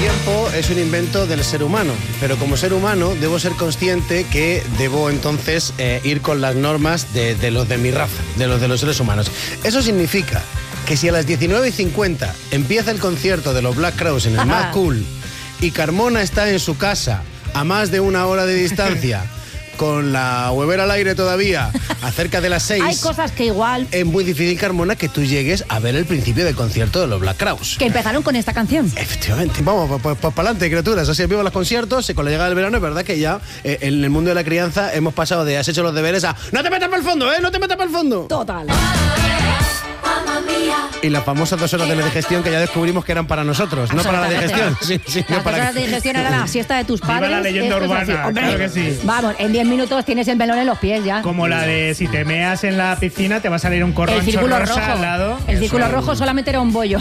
tiempo es un invento del ser humano, pero como ser humano debo ser consciente que debo entonces ir con las normas de los de mi raza, de los seres humanos. Eso significa que si a las 19:50 empieza el concierto de los Black Crowes en el Mad Cool y Carmona está en su casa a más de 1 hora de distancia, con la huevera al aire todavía, a cerca de las 6... Hay cosas que igual... Es muy difícil, Carmona, que tú llegues a ver el principio del concierto de los Black Crowes. Que empezaron con esta canción. Efectivamente. Vamos, pues para adelante, criaturas. Así vivo los conciertos, con la llegada del verano, es verdad que ya en el mundo de la crianza hemos pasado de has hecho los deberes a ¡no te metas para el fondo, no te metas para el fondo! Total. Y las famosas 2 horas de la digestión que ya descubrimos que eran para nosotros, no para la digestión. Sí, las 2 horas de digestión era la siesta de tus padres. Viva la leyenda urbana, claro que sí. Vamos, en 10 minutos tienes el melón en los pies ya. Como la de si te meas en la piscina te va a salir un corroncho rosa al lado. El círculo rojo solamente era un bollo.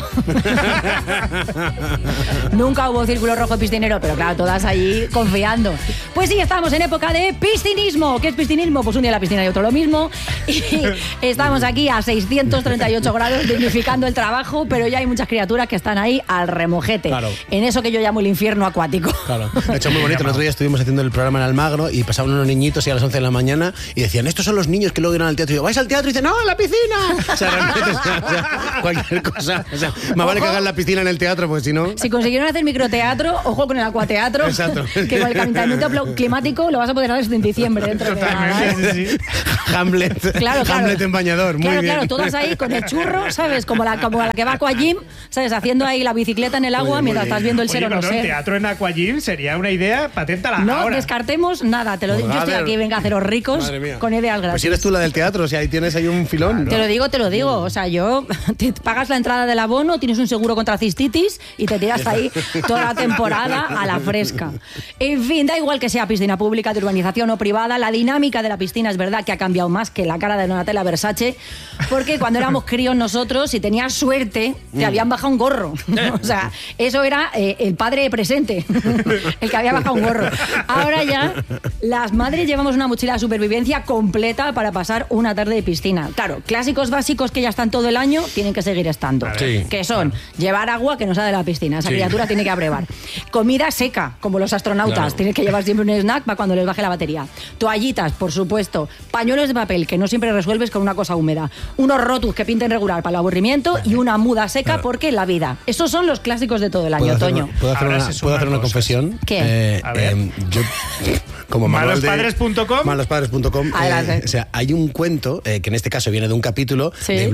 Nunca hubo círculo rojo piscinero, pero claro, todas allí confiando. Pues sí, estamos en época de piscinismo. ¿Qué es piscinismo? Pues un día en la piscina y otro lo mismo. Y estamos aquí a 638 grados dignificando el trabajo, pero ya hay muchas criaturas que están ahí al remojete. Claro. En eso que yo llamo el infierno acuático. Claro. De hecho, muy bonito. El otro día estuvimos haciendo el programa en Almagro y pasaban unos niñitos y a las 11 de la mañana y decían, estos son los niños que luego irán al teatro. Y yo, ¿vais al teatro? Y dicen, ¡no, a la piscina! O sea, realmente, cualquier cosa. O sea, más vale que hagan la piscina en el teatro, porque si no... Si consiguieron hacer microteatro, ojo con el acuateatro. Exacto. Que con el calentamiento climático lo vas a poder hacer en diciembre dentro de nada. Sí. Hamlet. Claro. Hamlet en bañador. Muy bien. Claro, todas ahí con el churro, ¿sabes? Como la que va a Aquagym, ¿sabes? Haciendo ahí la bicicleta en el agua mientras estás viendo el ser o no ser. El teatro en Aquagym sería una idea patentala ahora. No descartemos nada, te lo digo. Yo estoy aquí, venga a haceros ricos con ideas gratis. Pues si eres tú la del teatro, o sea, ahí tienes ahí un filón. Te lo digo. O sea, yo te pagas la entrada del abono, tienes un seguro contra cistitis y te tiras ahí toda la temporada a la fresca. En fin, da igual que sea piscina pública, de urbanización o privada, la dinámica de la piscina es verdad que ha cambiado más que la cara de Donatella Versace, porque cuando éramos críos nosotros, si tenías suerte, te habían bajado un gorro. O sea, eso era el padre presente, el que había bajado un gorro. Ahora ya, las madres llevamos una mochila de supervivencia completa para pasar una tarde de piscina. Claro, clásicos básicos que ya están todo el año tienen que seguir estando. Sí. Que son llevar agua que no sale de la piscina. Esa criatura tiene que abrevar. Comida seca, como los astronautas. Tienes que llevar siempre un snack para cuando les baje la batería. Toallitas, por supuesto. Pañuelos de papel, que no siempre resuelves con una cosa húmeda. Unos rotus que pinten regular para el aburrimiento y una muda seca porque la vida. Esos son los clásicos de todo el año, Toño. ¿Puedo hacer una confesión? ¿Qué? A ver. Yo, como malospadres.com. Malospadres.com. O sea, hay un cuento que en este caso viene de un capítulo de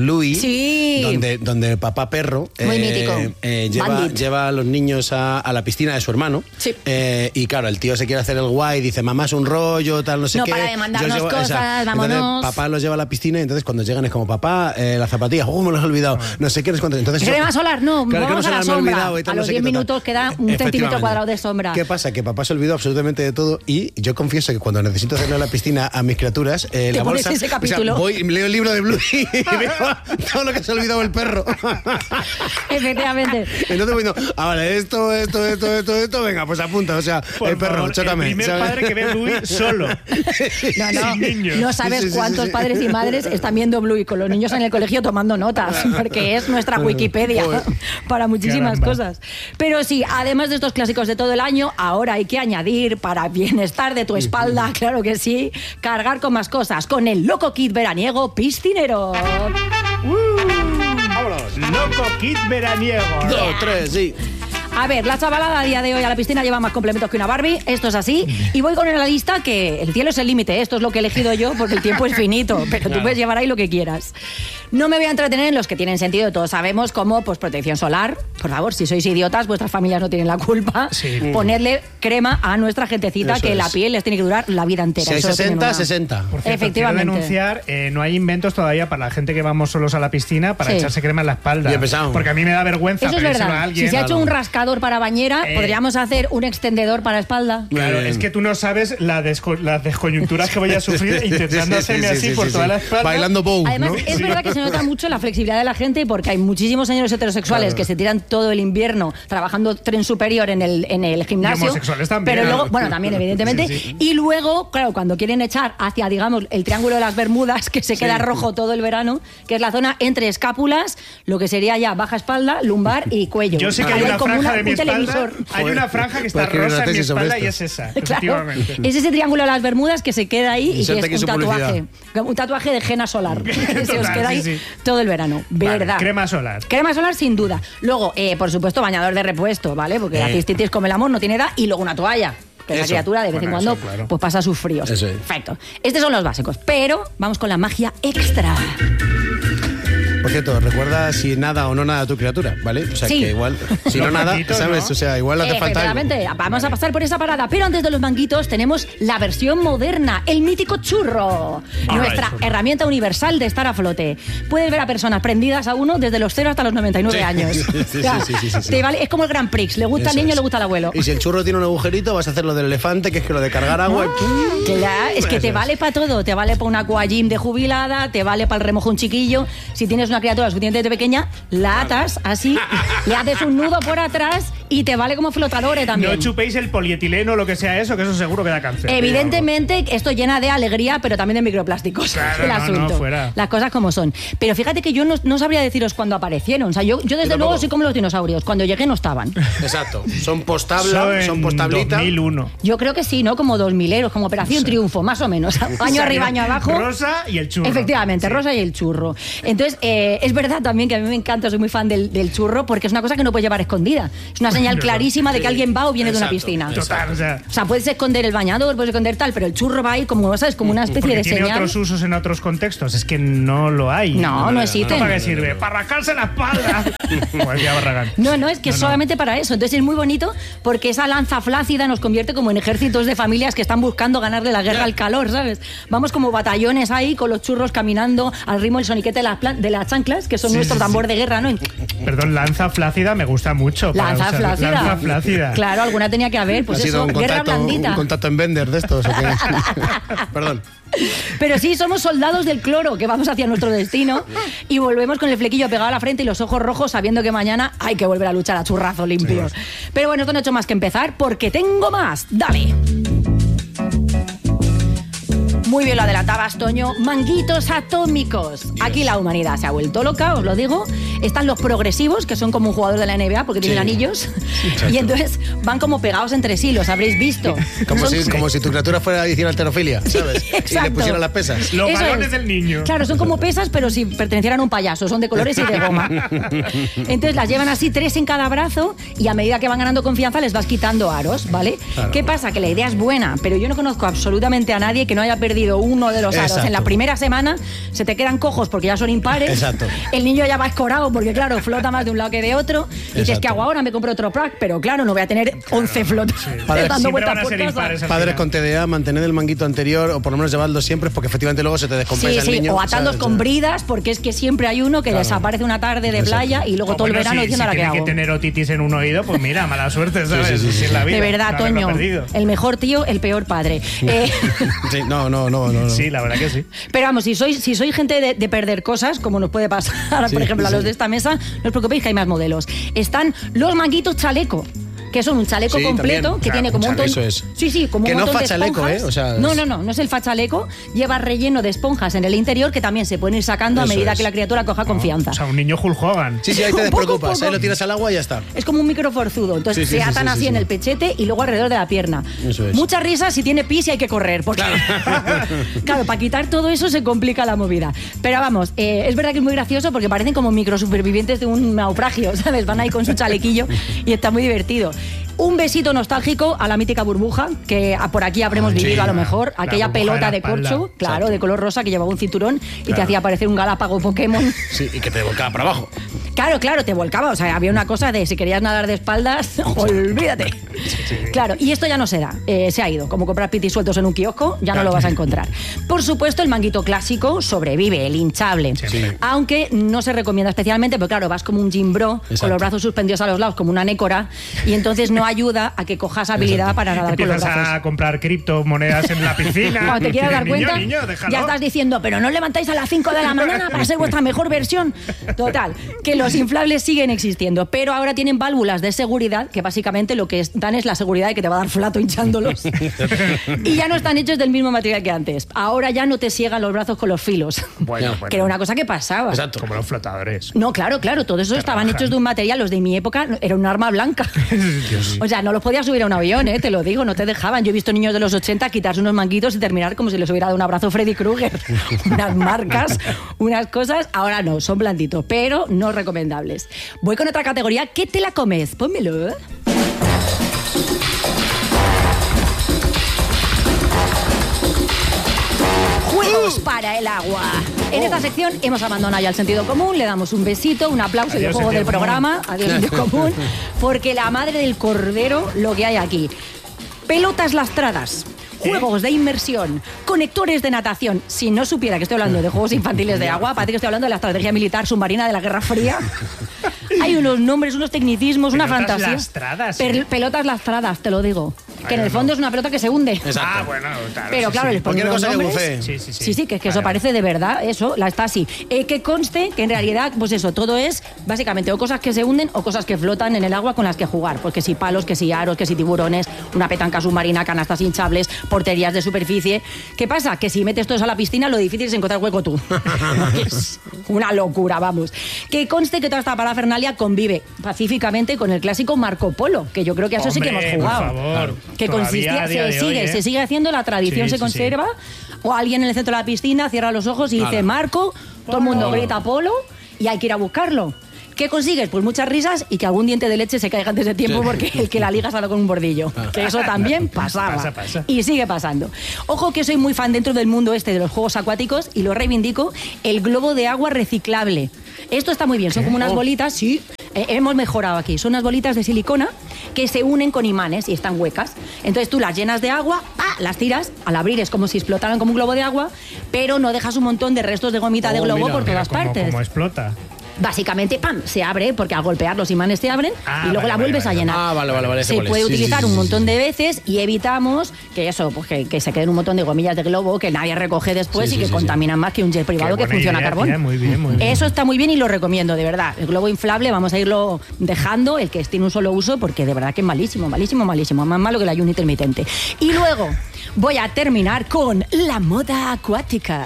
Bluey, donde papá perro lleva a los niños a la piscina de su hermano. Sí. Y claro, el tío se quiere hacer el guay, dice, mamá es un rollo, tal, no sé qué. No para de mandarnos cosas, vámonos. Entonces, papá los lleva a la piscina y entonces cuando llegan es como, papá, las zapatillas, me los he olvidado, no sé qué, entonces crema solar, no, vamos a la sombra. Y tal, a los 10 minutos queda un centímetro cuadrado de sombra. ¿Qué pasa? Que papá se olvidó absolutamente de todo y yo confieso que cuando necesito hacerle a la piscina a mis criaturas, la bolsa, ese capítulo. Voy, leo el libro de Bluey y veo todo lo que se ha olvidado el perro. Efectivamente. Entonces voy diciendo, vale, esto, venga, pues apunta, o sea, por el perro, favor, chócame. El primer padre que ve Bluey solo. Sin niños. No sabes cuántos padres y madres están viendo Bluey con los niños en el colegio tomando notas, porque es nuestra Wikipedia para muchísimas cosas. Pero sí, además de estos clásicos de todo el año, ahora hay que añadir para bienestar de tu espalda, claro que sí, cargar con más cosas, con el Loco Kit veraniego piscinero. ¡Vámonos! Loco Kit veraniego. 2, 3, sí. A ver, la chavalada a día de hoy a la piscina lleva más complementos que una Barbie, esto es así, y voy con la lista que el cielo es el límite, esto es lo que he elegido yo porque el tiempo es finito, pero tú puedes llevar ahí lo que quieras. No me voy a entretener en los que tienen sentido, todos sabemos, como pues protección solar, por favor, si sois idiotas, vuestras familias no tienen la culpa, ponerle crema a nuestra gentecita, eso que la piel les tiene que durar la vida entera. 60. Por cierto, efectivamente. Quiero denunciar, no hay inventos todavía para la gente que vamos solos a la piscina para echarse crema en la espalda. Porque a mí me da vergüenza. Eso es verdad. A alguien. Si se ha hecho un rascador para bañera, podríamos hacer un extendedor para espalda. Claro, es que tú no sabes las descoyunturas que voy a sufrir intentando hacerme así por toda la espalda. Bailando bow, además, ¿no? es verdad que se nota mucho la flexibilidad de la gente porque hay muchísimos señores heterosexuales que se tiran todo el invierno trabajando tren superior en el gimnasio. Y homosexuales también. Pero luego, bueno, también evidentemente. Sí. Y luego, claro, cuando quieren echar hacia, digamos, el Triángulo de las Bermudas, que se queda rojo todo el verano, que es la zona entre escápulas, lo que sería ya baja espalda, lumbar y cuello. Yo sé que hay una franja de mi espalda. Hay una franja que está rosa en mi espalda y es esa, efectivamente. Es ese Triángulo de las Bermudas que se queda ahí y que es un tatuaje. Un tatuaje de henna solar. Que se os queda ahí todo el verano. Vale, ¿verdad? Crema solar. Crema solar sin duda. Luego, por supuesto, bañador de repuesto, ¿vale? Porque la cistitis como el amor no tiene edad. Y luego una toalla. Que la criatura de vez en cuando pues pasa sus fríos. Eso es. Perfecto. Estos son los básicos. Pero vamos con la magia extra. Por cierto, recuerda si nada o no nada tu criatura, ¿vale? O sea, que igual, si no nada, ¿sabes? ¿No? O sea, igual hace falta algo. Vamos a pasar por esa parada. Pero antes de los manguitos tenemos la versión moderna, el mítico churro. Nuestra herramienta universal de estar a flote. Puedes ver a personas prendidas a uno desde los 0 hasta los 99 años. Sí. Vale, es como el Grand Prix. Le gusta al niño, le gusta al abuelo. Y si el churro tiene un agujerito, vas a hacer lo del elefante, que es que lo de cargar agua. Claro, es que te vale para todo. Te vale para una aquagym de jubilada, te vale para el remojón chiquillo. Si tienes una criatura suficientemente pequeña, la atas así, le haces un nudo por atrás y te vale como flotadores también. No chupéis el polietileno o lo que sea eso, que eso seguro que da cáncer. Evidentemente, esto llena de alegría, pero también de microplásticos. Claro, el asunto. Fuera. Las cosas como son. Pero fíjate que yo no sabría deciros cuándo aparecieron. O sea, yo desde luego soy como los dinosaurios. Cuando llegué no estaban. Exacto. Son postablita. 2001. Yo creo que sí, ¿no? Como 2000eros, como Operación Triunfo, más o menos. Año arriba, año abajo. Rosa y el churro. Efectivamente, Rosa y el churro. Entonces, es verdad también que a mí me encanta, soy muy fan del churro, porque es una cosa que no puedes llevar escondida. Es una señal clarísima de que alguien va o viene de una piscina. Total, o sea, puedes esconder el bañador, puedes esconder tal, pero el churro va ahí como, ¿sabes? Como una especie de señal. ¿Tiene otros usos en otros contextos? Es que no lo hay. No existen. ¿Para qué sirve? ¡Para rascarse la espalda! Pues ya Barragán. No, es que solamente para eso. Entonces es muy bonito porque esa lanza flácida nos convierte como en ejércitos de familias que están buscando ganarle la guerra al calor, ¿sabes? Vamos como batallones ahí con los churros caminando al ritmo del soniquete de las chanclas, que son nuestro tambor de guerra, ¿no? Perdón, lanza flácida me gusta mucho. Lanza flácida. Claro, alguna tenía que haber. Pues eso, guerra blandita. Un contacto en Bender de estos. Perdón. Pero sí, somos soldados del cloro, que vamos hacia nuestro destino y volvemos con el flequillo pegado a la frente y los ojos rojos, sabiendo que mañana hay que volver a luchar a churrazo limpio. Pero bueno, esto no he hecho más que empezar porque tengo más. ¡Dale! Muy bien lo adelantabas, Toño. Manguitos atómicos. Aquí la humanidad se ha vuelto loca, os lo digo. Están los progresivos, que son como un jugador de la NBA porque tienen anillos. Exacto. Y entonces van como pegados entre sí, los habréis visto. Como si tu criatura fuera a decir alterofilia, ¿sabes? Sí, y le pusieran las pesas. Los balones del niño. Claro, son como pesas, pero si pertenecieran a un payaso. Son de colores y de goma. Entonces las llevan así 3 en cada brazo y a medida que van ganando confianza les vas quitando aros, ¿vale? Claro. ¿Qué pasa? Que la idea es buena, pero yo no conozco absolutamente a nadie que no haya perdido uno de los aros. Exacto. En la primera semana se te quedan cojos porque ya son impares. Exacto. El niño ya va escorado porque, claro, flota más de un lado que de otro. Y dices, ¿qué hago ahora? Me compro otro pack, pero claro, no voy a tener 11 flotas dando vueltas por casa. Padres con TDA, mantened el manguito anterior o por lo menos llevadlo siempre porque efectivamente luego se te descompensa el niño. O atadlos con bridas porque es que siempre hay uno que desaparece una tarde de playa y luego todo el verano diciendo ahora qué hago. Si tiene que tener otitis en un oído, pues mira, mala suerte, ¿sabes? Sí, en la vida, de verdad, Toño, el mejor tío, el peor padre. Sí, no. Sí, la verdad que sí. Pero vamos, si sois gente de perder cosas, como nos puede pasar, por ejemplo, a los de esta mesa, no os preocupéis que hay más modelos. Están los manguitos chaleco, que son un chaleco completo también, que tiene como un montón. Eso es. Sí, como que un montón no fachaleco, de esponjas. O sea, no es el fachaleco. Lleva relleno de esponjas en el interior que también se pueden ir sacando a medida que la criatura coja confianza. O sea, un niño Hulk Hogan. Sí, ahí te despreocupas. Ahí lo tiras al agua y ya está. Es como un microforzudo. Entonces se atan así en el pechete y luego alrededor de la pierna. Eso es. Mucha risa si tiene pis y hay que correr. Porque claro, para quitar todo eso se complica la movida. Pero vamos, es verdad que es muy gracioso porque parecen como microsupervivientes de un naufragio, ¿sabes? Van ahí con su chalequillo y está muy divertido. Un besito nostálgico a la mítica burbuja, que por aquí habremos vivido a lo mejor. Aquella pelota de corcho, claro, de color rosa, que llevaba un cinturón y te hacía parecer un galápago Pokémon. Sí, y que te volcaba para abajo. Claro, te volcaba. O sea, había una cosa de si querías nadar de espaldas, olvídate. Claro, y esto ya no se da. Se ha ido. Como comprar pitis sueltos en un kiosco, ya no lo vas a encontrar. Por supuesto, el manguito clásico sobrevive, el hinchable. Sí. Aunque no se recomienda especialmente, porque claro, vas como un gym bro, con los brazos suspendidos a los lados, como una nécora, y entonces no ayuda a que cojas habilidad para nadar con los brazos. Empiezas a comprar criptomonedas en la piscina. Cuando te quieras dar cuenta, niño, ya estás diciendo, pero no levantáis a las 5 de la mañana para ser vuestra mejor versión. Total, que los inflables siguen existiendo, pero ahora tienen válvulas de seguridad que básicamente lo que dan es la seguridad de que te va a dar flato hinchándolos. Y ya no están hechos del mismo material que antes. Ahora ya no te ciegan los brazos con los filos. Bueno. Que era una cosa que pasaba. Exacto. Como los flotadores. No, claro, todo eso estaban hechos de un material. Los de mi época era un arma blanca. O sea, no los podías subir a un avión, te lo digo, no te dejaban. Yo he visto niños de los 80 quitarse unos manguitos y terminar como si les hubiera dado un abrazo Freddy Krueger. Unas marcas, unas cosas. Ahora no, son blanditos, pero no recomendables. Voy con otra categoría. ¿Qué te la comes? Pónmelo. Juegos para el agua. En esta sección hemos abandonado ya el sentido común, le damos un besito, un aplauso y el juego del programa. Adiós, sentido común. Porque la madre del cordero, lo que hay aquí. Pelotas lastradas. Juegos de inmersión, conectores de natación. Si no supiera que estoy hablando de juegos infantiles de agua, parece que estoy hablando de la estrategia militar submarina de la Guerra Fría. Hay unos nombres, unos tecnicismos, una fantasía. Lastradas, pelotas lastradas, te lo digo. Que en el fondo es una pelota que se hunde. Exacto. Ah, bueno, claro. Pero claro, les ponen los nombres. Sí, que eso parece de verdad, eso, la está así. Que conste que en realidad, pues eso, todo es básicamente o cosas que se hunden o cosas que flotan en el agua con las que jugar. Porque si palos, que si aros, que si tiburones, una petanca submarina, canastas hinchables, porterías de superficie. ¿Qué pasa? Que si metes todo eso a la piscina, lo difícil es encontrar hueco tú. Es una locura, vamos. Que conste que toda esta parafernalia convive pacíficamente con el clásico Marco Polo, que yo creo que a eso sí que hemos jugado. Por favor. Que consistía, se sigue haciendo, la tradición se conserva. O alguien en el centro de la piscina cierra los ojos y dice Marco, todo el mundo grita Polo y hay que ir a buscarlo. ¿Qué consigues? Pues muchas risas y que algún diente de leche se caiga antes de tiempo porque el que la liga sale con un bordillo. Que eso también pasaba. Pasa. Y sigue pasando. Ojo que soy muy fan dentro del mundo de los juegos acuáticos y lo reivindico, el globo de agua reciclable. Esto está muy bien, son como unas bolitas, sí, hemos mejorado aquí, son unas bolitas de silicona que se unen con imanes y están huecas. Entonces tú las llenas de agua, las tiras, al abrir es como si explotaran como un globo de agua, pero no dejas un montón de restos de gomita de globo por todas partes. ¿Cómo explota? Básicamente, ¡pam!, se abre, porque al golpear los imanes se abren y luego la vuelves a llenar. Vale. Se puede utilizar un montón de veces y evitamos que eso, pues que se queden un montón de gomillas de globo que nadie recoge después y que contaminan más que un jet privado que funciona a carbón. Muy bien. Eso está muy bien y lo recomiendo, de verdad. El globo inflable vamos a irlo dejando, el que tiene un solo uso, porque de verdad que es malísimo. Más malo que el ayuno intermitente. Y luego voy a terminar con la moda acuática.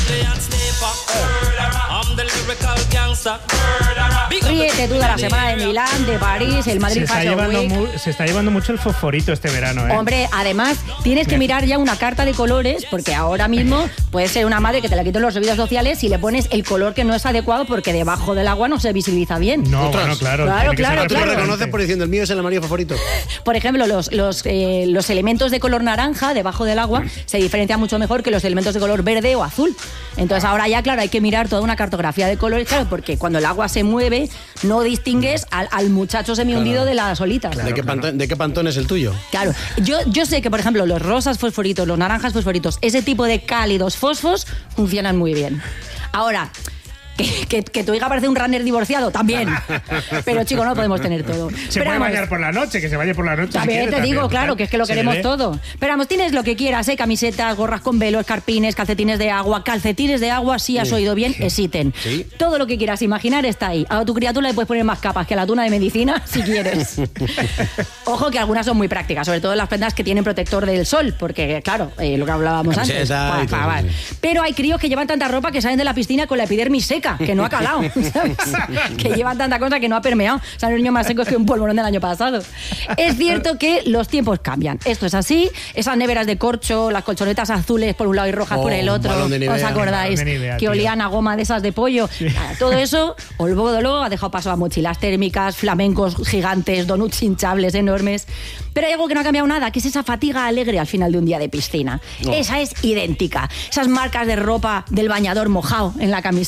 Ríete tú de la semana de Milán, de París, el Madrid Fashion Week. Se está llevando mucho el fosforito este verano, Hombre, además tienes que mirar ya una carta de colores, porque ahora mismo puede ser una madre que te la quite en los servicios sociales si le pones el color que no es adecuado porque debajo del agua no se visibiliza bien. No, bueno, claro. Tú lo reconoces por diciendo el mío es el amarillo favorito. Por ejemplo, los elementos de color naranja debajo del agua se diferencian mucho mejor que los elementos de color verde o azul. Entonces ahora ya, claro, hay que mirar toda una cartografía de colores, claro, porque cuando el agua se mueve no distingues al muchacho semi-hundido de las olitas. Claro, ¿De qué pantón es el tuyo? Claro, yo sé que, por ejemplo, los rosas fosforitos, los naranjas fosforitos, ese tipo de cálidos fosfos funcionan muy bien. Ahora, que tu hija parece un runner divorciado, también. Pero, chico, no podemos tener todo. Se puede bañar por la noche, que se vaya por la noche. También te digo, claro, que es que lo queremos todo. Pero vamos, tienes lo que quieras, camisetas, gorras con velo, escarpines, calcetines de agua, sí has oído bien, existen. ¿Sí? Todo lo que quieras imaginar está ahí. A tu criatura le puedes poner más capas que a la tuna de medicina, si quieres. Ojo que algunas son muy prácticas, sobre todo las prendas que tienen protector del sol, porque, claro, lo que hablábamos antes. Pero hay críos que llevan tanta ropa que salen de la piscina con la epidermis seca, que no ha calado, ¿sabes? Que llevan tanta cosa que no ha permeado. O sea, los niños más secos que un polvorón del año pasado. Es cierto que los tiempos cambian. Esto es así. Esas neveras de corcho, las colchonetas azules por un lado y rojas por el otro. ¿Os acordáis? Que olían a goma de esas de pollo. Sí. Todo eso, luego ha dejado paso a mochilas térmicas, flamencos gigantes, donuts hinchables enormes. Pero hay algo que no ha cambiado nada, que es esa fatiga alegre al final de un día de piscina. Esa es idéntica. Esas marcas de ropa del bañador mojado en la camiseta, que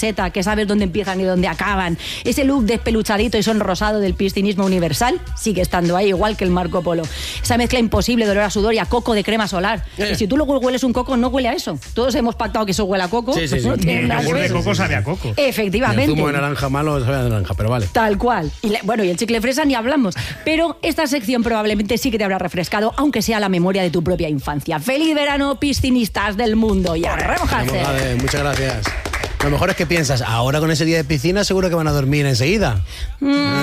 sabes dónde empiezan y dónde acaban. Ese look despeluchadito y sonrosado del piscinismo universal sigue estando ahí, igual que el Marco Polo. Esa mezcla imposible de olor a sudor y a coco de crema solar. Y si tú luego hueles un coco, no huele a eso. Todos hemos pactado que eso huele a coco. Sí. No tiene nada que ver. El coco sabe a coco. Efectivamente. El zumo de naranja malo sabe a naranja, pero vale. Tal cual. Y el chicle fresa ni hablamos. Pero esta sección probablemente sí que te habrá refrescado, aunque sea la memoria de tu propia infancia. ¡Feliz verano, piscinistas del mundo! Y a remojarse. Muchas gracias. Lo mejor es que piensas, ahora con ese día de piscina seguro que van a dormir enseguida.